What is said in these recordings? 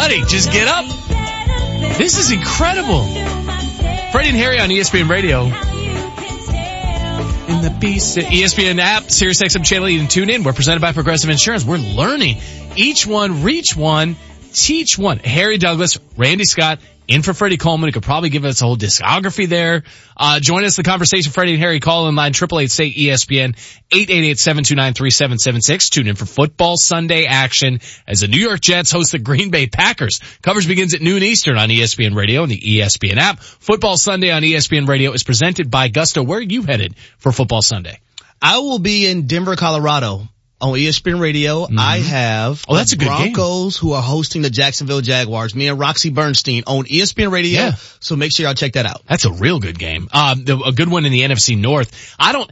buddy, just get up. This is incredible. Freddie and Harry on ESPN Radio. In the ESPN app, SiriusXM channel, you can tune in. We're presented by Progressive Insurance. We're learning. Each one, reach one, teach one. Harry Douglas, Randy Scott, in for Freddie Coleman, who could probably give us a whole discography there. Join us in the conversation, Freddie and Harry. Call in line 888-STATE-ESPN, 888-729-3776. Tune in for football Sunday action as the New York Jets host the Green Bay Packers. Coverage begins at noon Eastern on ESPN Radio and the ESPN app. Football Sunday on ESPN Radio is presented by Gusto. Where are you headed for football Sunday? I will be in Denver, Colorado. On ESPN Radio, I have that's a good Broncos game. Who are hosting the Jacksonville Jaguars. Me and Roxy Bernstein on ESPN Radio. Yeah. So make sure y'all check that out. That's a real good game. A good one in the NFC North. I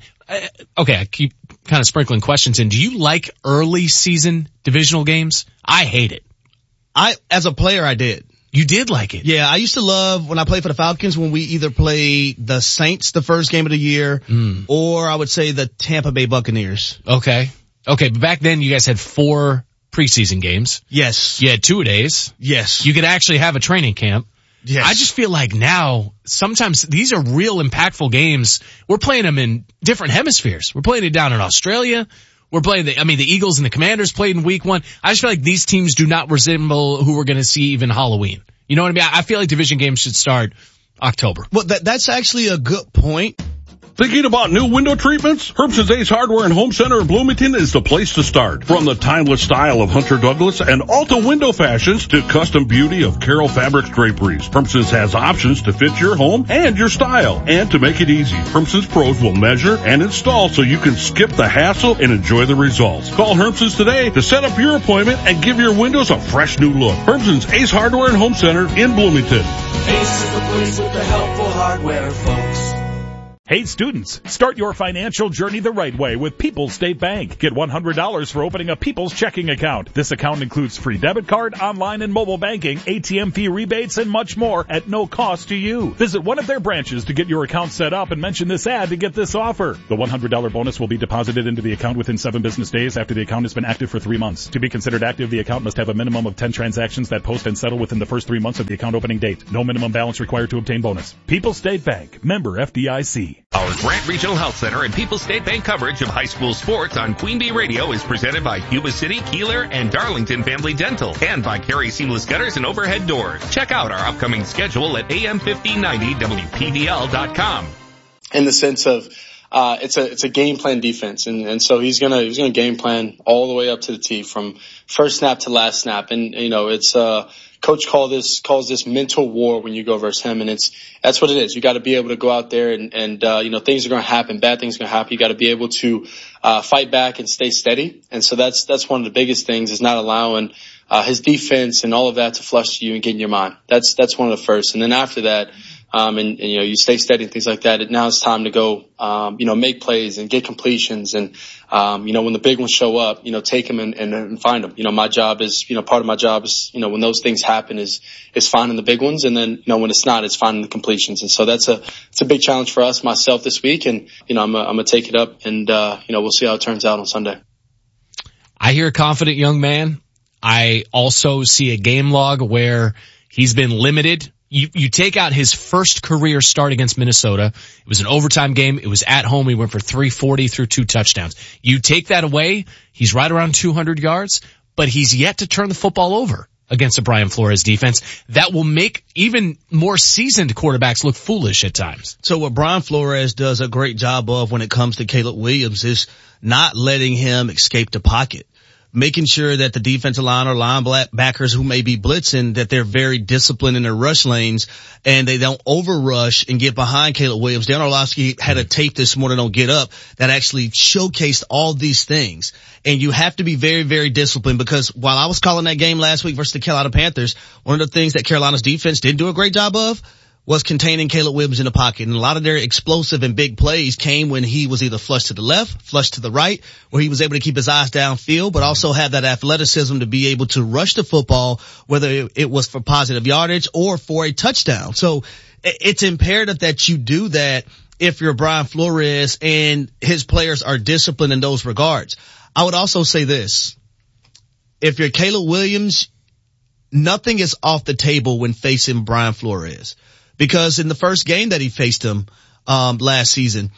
keep kind of sprinkling questions in. Do you like early season divisional games? I hate it. As a player, I did. You did like it? Yeah, I used to love when I played for the Falcons when we either played the Saints the first game of the year or I would say the Tampa Bay Buccaneers. Okay, but back then you guys had 4 preseason games. Yes. You had 2-a-days. Yes. You could actually have a training camp. Yes. I just feel like now, sometimes these are real impactful games. We're playing them in different hemispheres. We're playing it down in Australia. We're playing the Eagles and the Commanders played in week 1. I just feel like these teams do not resemble who we're going to see even Halloween. You know what I mean? I feel like division games should start October. Well, that's actually a good point. Thinking about new window treatments? Herbst's Ace Hardware and Home Center in Bloomington is the place to start. From the timeless style of Hunter Douglas and Alta window fashions to custom beauty of Carroll Fabrics draperies, Herbst's has options to fit your home and your style. And to make it easy, Herbst's pros will measure and install so you can skip the hassle and enjoy the results. Call Herbst's today to set up your appointment and give your windows a fresh new look. Herbst's Ace Hardware and Home Center in Bloomington. Ace is the place with the helpful hardware, folks. Hey students, start your financial journey the right way with People's State Bank. Get $100 for opening a People's checking account. This account includes free debit card, online and mobile banking, ATM fee rebates, and much more at no cost to you. Visit one of their branches to get your account set up and mention this ad to get this offer. The $100 bonus will be deposited into the account within 7 business days after the account has been active for 3 months. To be considered active, the account must have a minimum of 10 transactions that post and settle within the first 3 months of the account opening date. No minimum balance required to obtain bonus. People's State Bank, member FDIC. Our Grant Regional Health Center and People's State Bank coverage of high school sports on Queen Bee Radio is presented by Yuba City, Keeler, and Darlington Family Dental, and by Carey Seamless Gutters and Overhead Doors. Check out our upcoming schedule at am1590wpdl.com. In the sense of it's a game plan defense, and so he's gonna game plan all the way up to the T from first snap to last snap, and it's Coach calls this mental war when you go versus him, and that's what it is. You got to be able to go out there and things are going to happen, bad things are going to happen. You got to be able to fight back and stay steady, and so that's one of the biggest things is not allowing his defense and all of that to flush to you and get in your mind. That's one of the first, and then after that. You stay steady and things like that. And now it's time to go, make plays and get completions. And, when the big ones show up, take them and find them. My job is, part of my job is, when those things happen is finding the big ones. And then, when it's not, it's finding the completions. And so it's a big challenge for us, myself this week. And, I'm going to take it up and, we'll see how it turns out on Sunday. I hear a confident young man. I also see a game log where he's been limited. You take out his first career start against Minnesota. It was an overtime game. It was at home. He went for 340 through 2 touchdowns. You take that away, he's right around 200 yards, but he's yet to turn the football over against the Brian Flores defense. That will make even more seasoned quarterbacks look foolish at times. So what Brian Flores does a great job of when it comes to Caleb Williams is not letting him escape the pocket. Making sure that the defensive line or linebackers who may be blitzing, that they're very disciplined in their rush lanes and they don't overrush and get behind Caleb Williams. Dan Orlovsky had a tape this morning on Get Up that actually showcased all these things. And you have to be very, very disciplined because while I was calling that game last week versus the Carolina Panthers, one of the things that Carolina's defense didn't do a great job of was containing Caleb Williams in the pocket. And a lot of their explosive and big plays came when he was either flushed to the left, flushed to the right, where he was able to keep his eyes downfield, but also have that athleticism to be able to rush the football, whether it was for positive yardage or for a touchdown. So it's imperative that you do that if you're Brian Flores and his players are disciplined in those regards. I would also say this. If you're Caleb Williams, nothing is off the table when facing Brian Flores. Because in the first game that he faced him, last season,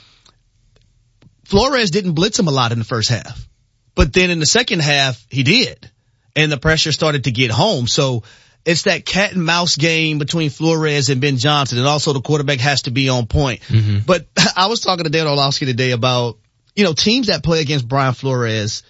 Flores didn't blitz him a lot in the first half. But then in the second half, he did. And the pressure started to get home. So it's that cat and mouse game between Flores and Ben Johnson. And also the quarterback has to be on point. Mm-hmm. But I was talking to Dan Orlovsky today about, teams that play against Brian Flores.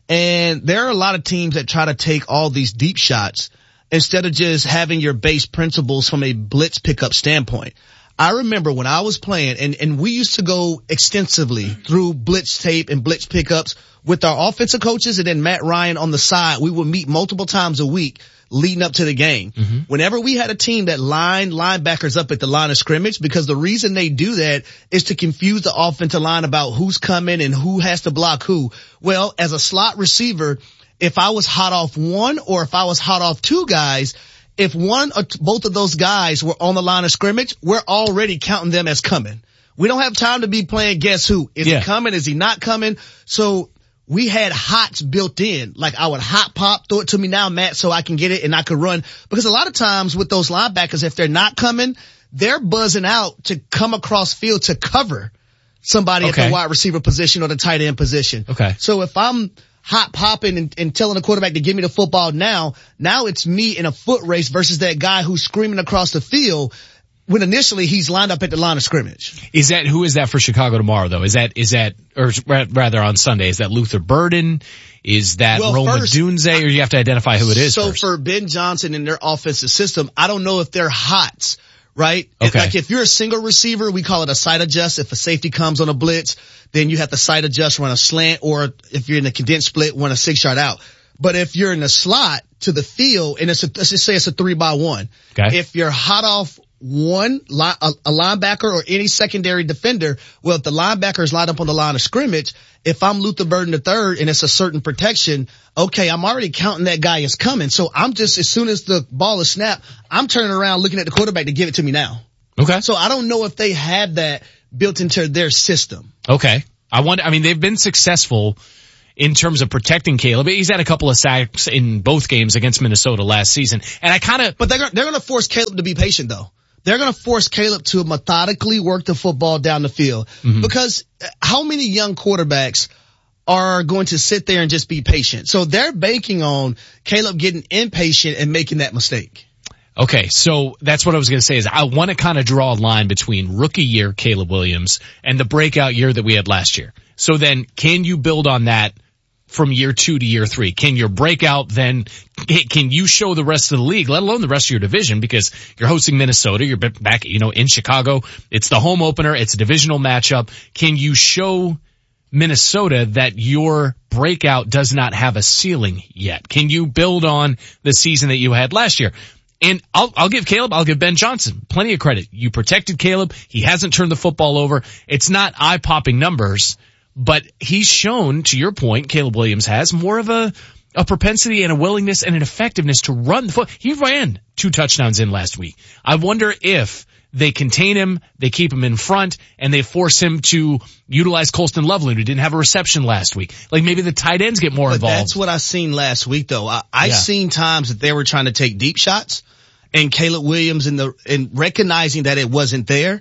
And there are a lot of teams that try to take all these deep shots instead of just having your base principles from a blitz pickup standpoint. I remember when I was playing, and we used to go extensively through blitz tape and blitz pickups with our offensive coaches and then Matt Ryan on the side. We would meet multiple times a week leading up to the game. Mm-hmm. Whenever we had a team that lined linebackers up at the line of scrimmage, because the reason they do that is to confuse the offensive line about who's coming and who has to block who. Well, as a slot receiver, if I was hot off one or if I was hot off two guys, if one or both of those guys were on the line of scrimmage, we're already counting them as coming. We don't have time to be playing guess who. Is he coming? Is he not coming? So we had hots built in. Like I would hot pop, throw it to me now, Matt, so I can get it and I could run. Because a lot of times with those linebackers, if they're not coming, they're buzzing out to come across field to cover somebody at the wide receiver position or the tight end position. Okay. So if I'm hot popping and telling the quarterback to give me the football now it's me in a foot race versus that guy who's screaming across the field when initially he's lined up at the line of scrimmage. Who is that for Chicago tomorrow though? Is that, or rather on Sunday, is that Luther Burden? Is that Roma Dunze, or you have to identify who it is? So first? For Ben Johnson and their offensive system, I don't know if they're hots. Right? Okay. Like if you're a single receiver, we call it a sight adjust. If a safety comes on a blitz, then you have to sight adjust, run a slant, or if you're in a condensed split, run a 6-yard out. But if you're in the slot to the field, and let's just say it's a 3-by-1. Okay. If you're hot off one, a linebacker or any secondary defender, well, if the linebacker is lined up on the line of scrimmage, if I'm Luther Burden III and it's a certain protection, okay, I'm already counting that guy as coming. So I'm just, as soon as the ball is snapped, I'm turning around looking at the quarterback to give it to me now. Okay. So I don't know if they had that built into their system. Okay. They've been successful in terms of protecting Caleb. He's had a couple of sacks in both games against Minnesota last season. And but they're going to force Caleb to be patient though. They're going to force Caleb to methodically work the football down the field. Mm-hmm. Because how many young quarterbacks are going to sit there and just be patient? So they're banking on Caleb getting impatient and making that mistake. Okay, so that's what I was going to say is I want to kind of draw a line between rookie year Caleb Williams and the breakout year that we had last year. So then can you build on that from year 2 to year 3? Can your breakout then, can you show the rest of the league, let alone the rest of your division, because you're hosting Minnesota, you're back, in Chicago, it's the home opener, it's a divisional matchup. Can you show Minnesota that your breakout does not have a ceiling yet? Can you build on the season that you had last year? And I'll give Ben Johnson plenty of credit. You protected Caleb. He hasn't turned the football over. It's not eye-popping numbers, but he's shown, to your point, Caleb Williams has more of a propensity and a willingness and an effectiveness to run the foot. He ran 2 touchdowns in last week. I wonder if they contain him, they keep him in front, and they force him to utilize Colston Loveland, who didn't have a reception last week. Like maybe the tight ends get more involved. That's what I seen last week though. I seen times that they were trying to take deep shots, and Caleb Williams in recognizing that it wasn't there,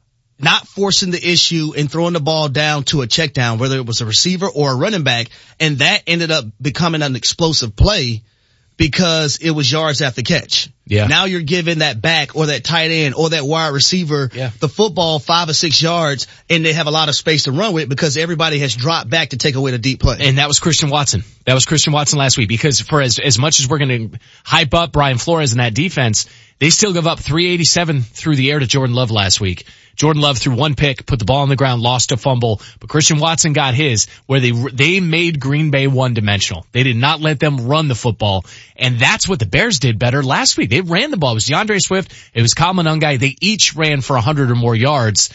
not forcing the issue and throwing the ball down to a check down, whether it was a receiver or a running back, and that ended up becoming an explosive play because it was yards after catch. Yeah. Now you're giving that back or that tight end or that wide receiver the football 5 or 6 yards, and they have a lot of space to run with because everybody has dropped back to take away the deep play. And that was Christian Watson. That was Christian Watson last week, because for as much as we're going to hype up Brian Flores in that defense, they still give up 387 through the air to Jordan Love last week. Jordan Love threw 1 pick, put the ball on the ground, lost a fumble, but Christian Watson got his, where they made Green Bay one-dimensional. They did not let them run the football, and that's what the Bears did better last week. They ran the ball. It was DeAndre Swift, it was Kyle Monangai. They each ran for 100 or more yards.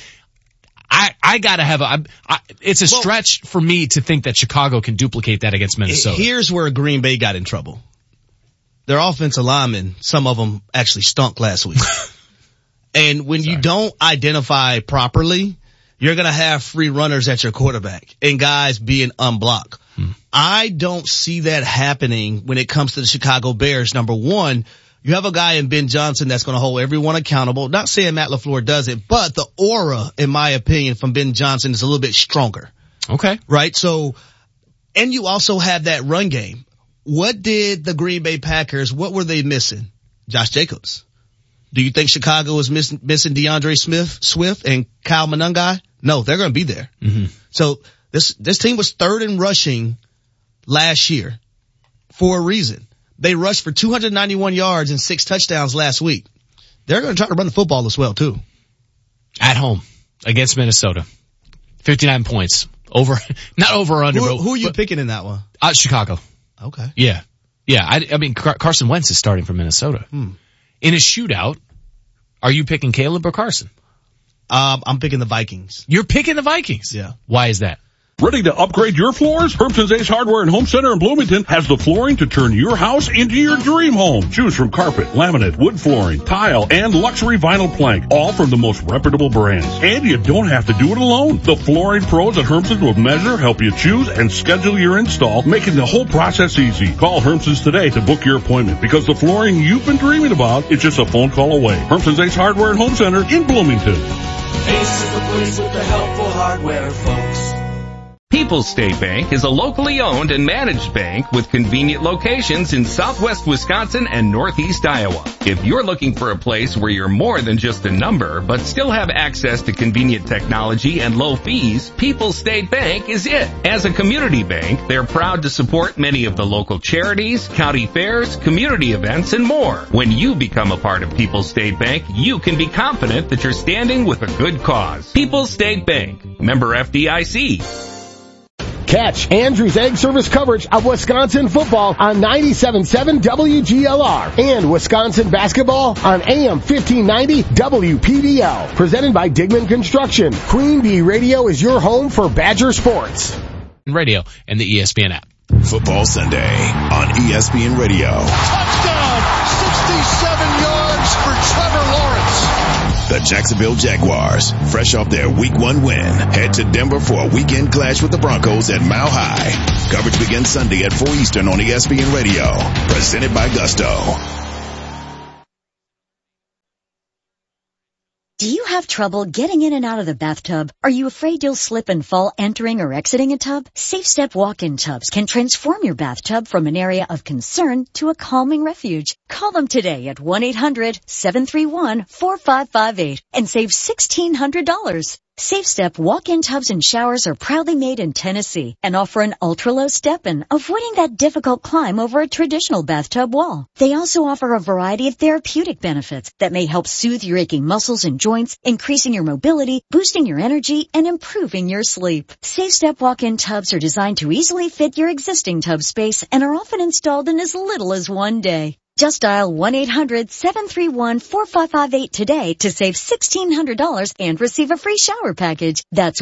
I gotta have it's a stretch for me to think that Chicago can duplicate that against Minnesota. Here's where Green Bay got in trouble. Their offensive linemen, some of them actually stunk last week. And when you don't identify properly, you're going to have free runners at your quarterback and guys being unblocked. I don't see that happening when it comes to the Chicago Bears. Number one, you have a guy in Ben Johnson that's going to hold everyone accountable. Not saying Matt LaFleur doesn't, but the aura, in my opinion, from Ben Johnson is a little bit stronger. Okay. Right? So, and you also have that run game. What did the Green Bay Packers, what were they missing? Josh Jacobs. Do you think Chicago is missing DeAndre Swift and Kyle Monangai? No, they're going to be there. Mm-hmm. So this team was third in rushing last year for a reason. They rushed for 291 yards and 6 touchdowns last week. They're going to try to run the football as well too. At home against Minnesota. 59 points. Not over or under. Who are you picking in that one? Chicago. Okay. Yeah. I mean, Carson Wentz is starting for Minnesota. In a shootout, are you picking Caleb or Carson? I'm picking the Vikings. You're picking the Vikings? Yeah. Why is that? Ready to upgrade your floors? Herbson's Ace Hardware and Home Center in Bloomington has the flooring to turn your house into your dream home. Choose from carpet, laminate, wood flooring, tile, and luxury vinyl plank, all from the most reputable brands. And you don't have to do it alone. The flooring pros at Herbson's will measure, help you choose, and schedule your install, making the whole process easy. Call Herbson's today to book your appointment because the flooring you've been dreaming about is just a phone call away. Herbson's Ace Hardware and Home Center in Bloomington. Ace is the place with the helpful hardware, folks. People's State Bank is a locally owned and managed bank with convenient locations in southwest Wisconsin and northeast Iowa. If you're looking for a place where you're more than just a number, but still have access to convenient technology and low fees, People's State Bank is it. As a community bank, they're proud to support many of the local charities, county fairs, community events, and more. When you become a part of People's State Bank, you can be confident that you're standing with a good cause. People's State Bank, member FDIC. Catch Andrew's Egg Service coverage of Wisconsin football on 97.7 WGLR and Wisconsin basketball on AM 1590 WPDL. Presented by Digman Construction. Queen Bee Radio is your home for Badger sports. Radio and the ESPN app. Football Sunday on ESPN Radio. Touchdown! 67 yards for Trevor Lawrence. The Jacksonville Jaguars, fresh off their Week 1 win, head to Denver for a weekend clash with the Broncos at Mile High. Coverage begins Sunday at 4 Eastern on ESPN Radio. Presented by Gusto. Do you have trouble getting in and out of the bathtub? Are you afraid you'll slip and fall entering or exiting a tub? Safe Step walk-in tubs can transform your bathtub from an area of concern to a calming refuge. Call them today at 1-800-731-4558 and save $1,600. Safe Step walk-in tubs and showers are proudly made in Tennessee and offer an ultra-low step-in, avoiding that difficult climb over a traditional bathtub wall. They also offer a variety of therapeutic benefits that may help soothe your aching muscles and joints, increasing your mobility, boosting your energy, and improving your sleep. Safe Step walk-in tubs are designed to easily fit your existing tub space and are often installed in as little as 1 day. Just dial 1-800-731-4558 today to save $1,600 and receive a free shower package. That's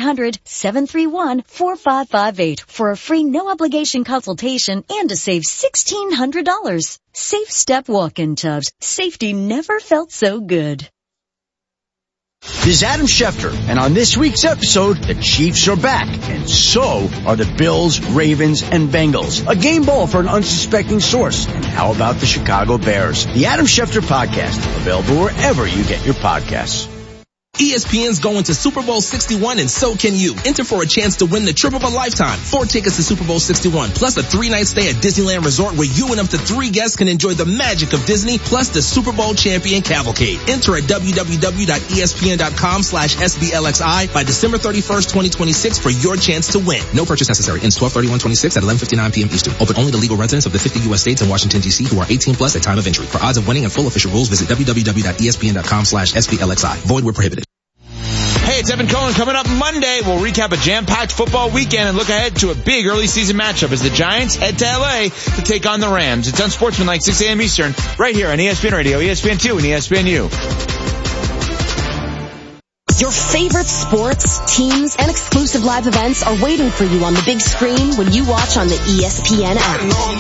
1-800-731-4558 for a free no-obligation consultation and to save $1,600. Safe Step walk-in tubs. Safety never felt so good. This is Adam Schefter, and on this week's episode, the Chiefs are back, and so are the Bills, Ravens, and Bengals. A game ball for an unsuspecting source. And how about the Chicago Bears? The Adam Schefter Podcast, available wherever you get your podcasts. ESPN's going to Super Bowl 61 and so can you. Enter for a chance to win the trip of a lifetime. 4 tickets to Super Bowl 61 plus a 3-night stay at Disneyland Resort where you and up to 3 guests can enjoy the magic of Disney plus the Super Bowl champion cavalcade. Enter at www.espn.com/SBLXI by December 31st, 2026 for your chance to win. No purchase necessary. Ends 12/31/26 at 11:59 p.m. Eastern. Open only to legal residents of the 50 U.S. states and Washington, D.C. who are 18 plus at time of entry. For odds of winning and full official rules, visit www.espn.com/SBLXI. Void where prohibited. Hey, it's Evan Cohen. Coming up Monday, we'll recap a jam-packed football weekend and look ahead to a big early season matchup as the Giants head to LA to take on the Rams. It's Unsportsmanlike 6 a.m. Eastern, right here on ESPN Radio, ESPN2, and ESPNU. Your favorite sports, teams, and exclusive live events are waiting for you on the big screen when you watch on the ESPN app.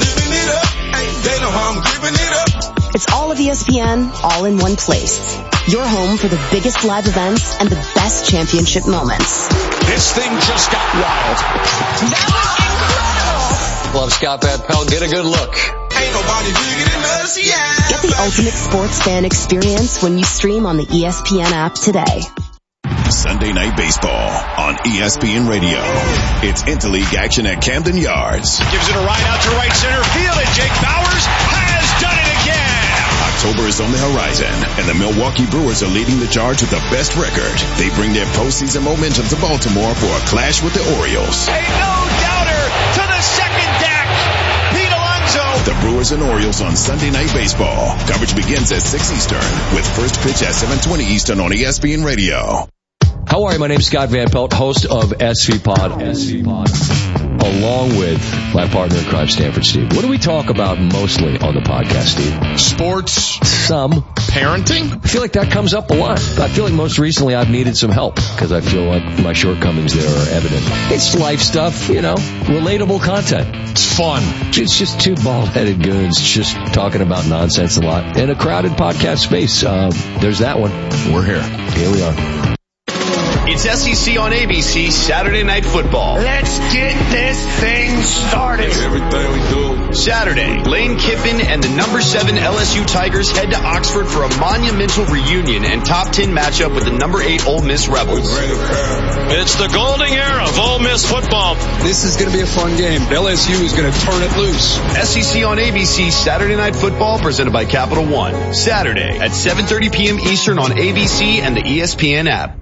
It's all of ESPN, all in one place. Your home for the biggest live events and the best championship moments. This thing just got wild. That was incredible! Club, Scott Van Pelt. Get a good look. Ain't nobody bigger than us, yeah. Get the ultimate sports fan experience when you stream on the ESPN app today. Sunday Night Baseball on ESPN Radio. It's interleague action at Camden Yards. Gives it a ride out to right center field, and Jake Bauers has done it again. October is on the horizon, and the Milwaukee Brewers are leading the charge with the best record. They bring their postseason momentum to Baltimore for a clash with the Orioles. A no-doubter to the second deck. Pete Alonso. The Brewers and Orioles on Sunday Night Baseball. Coverage begins at 6 Eastern, with first pitch at 7:20 Eastern on ESPN Radio. How are you? My name is Scott Van Pelt, host of SV Pod, along with my partner in crime, Stanford Steve. What do we talk about mostly on the podcast, Steve? Sports. Some. Parenting. I feel like that comes up a lot. I feel like most recently I've needed some help because I feel like my shortcomings there are evident. It's life stuff, relatable content. It's fun. It's just two bald-headed goons just talking about nonsense a lot in a crowded podcast space. There's that one. We're here. Here we are. It's SEC on ABC Saturday Night Football. Let's get this thing started. Everything we do. Saturday, Lane Kiffin and the number 7 LSU Tigers head to Oxford for a monumental reunion and top 10 matchup with the number 8 Ole Miss Rebels. It's the golden era of Ole Miss football. This is going to be a fun game. LSU is going to turn it loose. SEC on ABC Saturday Night Football presented by Capital One. Saturday at 7:30 p.m. Eastern on ABC and the ESPN app.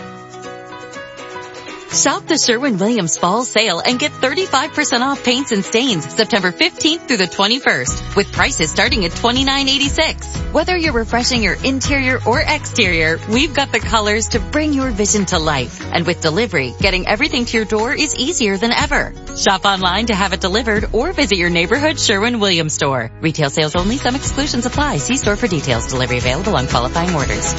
Shop the Sherwin-Williams Fall Sale and get 35% off paints and stains September 15th through the 21st with prices starting at $29.86. Whether you're refreshing your interior or exterior, we've got the colors to bring your vision to life. And with delivery, getting everything to your door is easier than ever. Shop online to have it delivered or visit your neighborhood Sherwin-Williams store. Retail sales only. Some exclusions apply. See store for details. Delivery available on qualifying orders.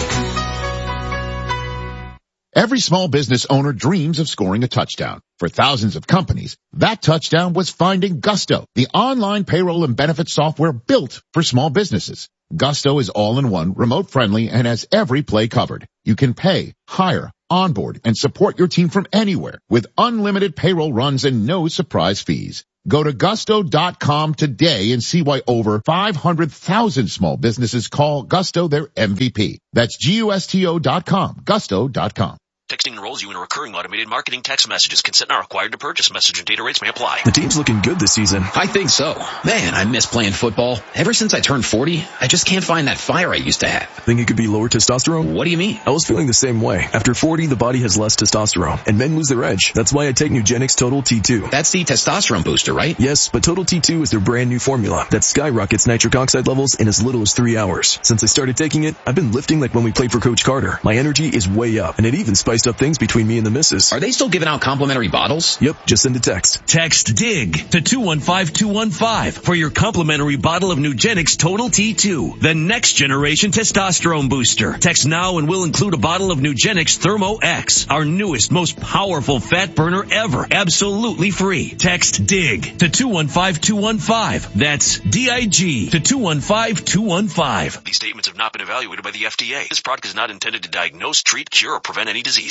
Every small business owner dreams of scoring a touchdown. For thousands of companies, that touchdown was finding Gusto, the online payroll and benefits software built for small businesses. Gusto is all-in-one, remote-friendly, and has every play covered. You can pay, hire, onboard, and support your team from anywhere with unlimited payroll runs and no surprise fees. Go to gusto.com today and see why over 500,000 small businesses call Gusto their MVP. That's GUSTO.com, gusto.com. Texting enrolls you in a recurring automated marketing text messages. Consent not required to purchase. Message and data rates may apply. The team's looking good this season. I think so. Man, I miss playing football. Ever since I turned 40, I just can't find that fire I used to have. Think it could be lower testosterone? What do you mean? I was feeling the same way. After 40, the body has less testosterone, and men lose their edge. That's why I take Nugenix Total T2. That's the testosterone booster, right? Yes, but Total T2 is their brand new formula that skyrockets nitric oxide levels in as little as 3 hours. Since I started taking it, I've been lifting like when we played for Coach Carter. My energy is way up, and it even spiced up things between me and the missus. Are they still giving out complimentary bottles? Yep, just send a text. Text DIG to 215215 for your complimentary bottle of Nugenix Total T2, the next generation testosterone booster. Text now and we'll include a bottle of Nugenix Thermo X, our newest, most powerful fat burner ever, absolutely free. Text DIG to 215215. That's DIG to 215215. These statements have not been evaluated by the FDA. This product is not intended to diagnose, treat, cure, or prevent any disease.